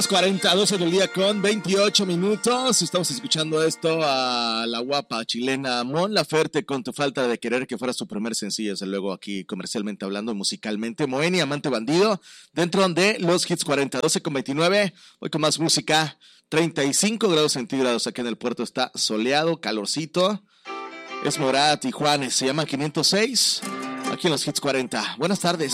40, 12 del día con 28 minutos. Estamos escuchando esto a la guapa chilena Mon Laferte con Tu falta de querer, que fuera su primer sencillo, desde luego aquí comercialmente hablando, musicalmente. Moeni, Amante Bandido, dentro de los hits 40, 12 con 29. Hoy con más música, 35 grados centígrados aquí en el puerto, está soleado, calorcito. Es Morat y Juanes, se llama 506, aquí en los hits 40. Buenas tardes.